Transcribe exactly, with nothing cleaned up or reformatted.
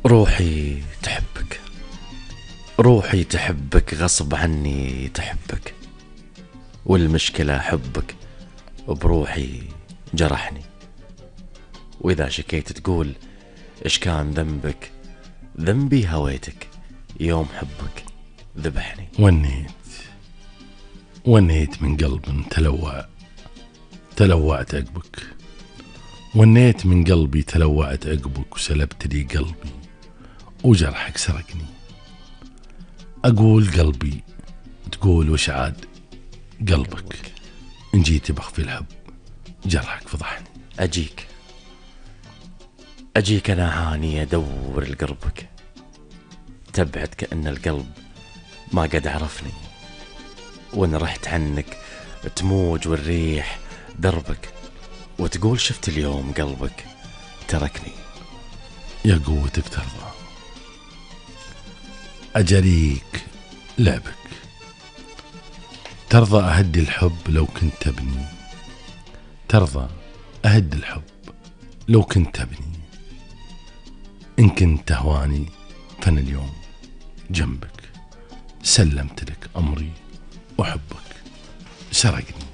روحي تحبك، روحي تحبك غصب عني تحبك، والمشكلة حبك بروحي جرحني. وإذا شكيت تقول إيش كان ذنبك، ذنبي هويتك يوم حبك ذبحني. ونيت ونيت من قلب تلوع، تلوعت عقبك. ونيت من قلبي تلوعت عقبك، وسلبت لي قلبي وجرحك سرقني. أقول قلبي تقول وش عاد قلبك، إن جيت بخفي الحب جرحك فضحني. أجيك أجيك أنا عاني أدور لقربك، تبعد كأن القلب ما قد عرفني، وإن رحت عنك تموج والريح دربك، وتقول شفت اليوم قلبك تركني. يا قوتك ترضى أجريك لعبك، ترضى أهدي الحب لو كنت تبني، ترضى أهدي الحب لو كنت تبني. إن كنت تهواني فأنا اليوم جنبك، سلمت لك أمري وحبك سرقني.